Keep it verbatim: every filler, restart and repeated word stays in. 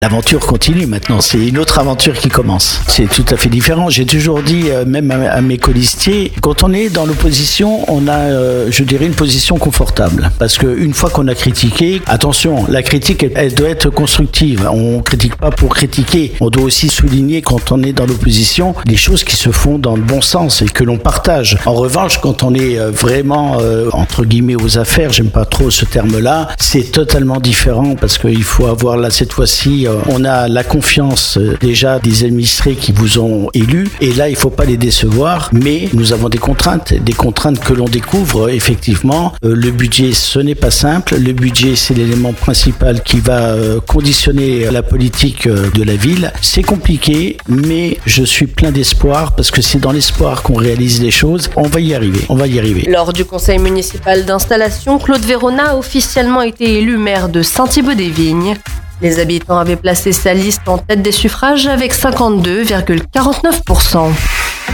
L'aventure continue maintenant, c'est une autre aventure qui commence. C'est tout à fait différent. J'ai toujours dit, euh, même à, à mes colistiers, quand on est dans l'opposition, on a, euh, je dirais, une position confortable. Parce qu'une fois qu'on a critiqué, attention, la critique, elle, elle doit être constructive. On ne critique pas pour critiquer. On doit aussi souligner, quand on est dans l'opposition, les choses qui se font dans le bon sens et que l'on partage. En revanche, quand on est vraiment, euh, entre guillemets, aux affaires, j'aime pas trop ce terme-là, c'est totalement différent parce qu'il faut avoir là, cette fois-ci, on a la confiance déjà des administrés qui vous ont élus et là il ne faut pas les décevoir, mais nous avons des contraintes, des contraintes que l'on découvre effectivement. Le budget, ce n'est pas simple, le budget c'est l'élément principal qui va conditionner la politique de la ville. C'est compliqué, mais je suis plein d'espoir parce que c'est dans l'espoir qu'on réalise les choses. On va y arriver, on va y arriver. Lors du conseil municipal d'installation, Claude Vérona a officiellement été élu maire de Saint-Thibault-des-Vignes. Les habitants avaient placé sa liste en tête des suffrages avec cinquante-deux virgule quarante-neuf pour cent.